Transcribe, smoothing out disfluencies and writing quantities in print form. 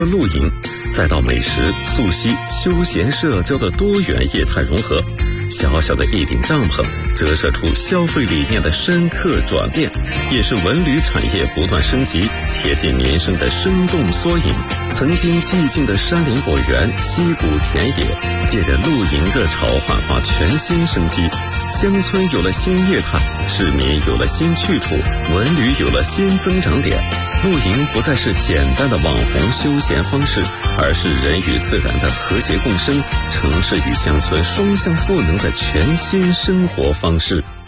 露营，再到美食、溯溪、休闲、社交的多元业态融合，小小的一顶帐篷折射出消费理念的深刻转变，也是文旅产业不断升级、贴近民生的生动缩影。曾经寂静的山林果园、溪谷田野，借着露营热潮焕发全新生机。乡村有了新业态，市民有了新去处，文旅有了新增长点。露营不再是简单的网红休闲方式，而是人与自然的和谐共生，城市与乡村双向赋能的全新生活方式。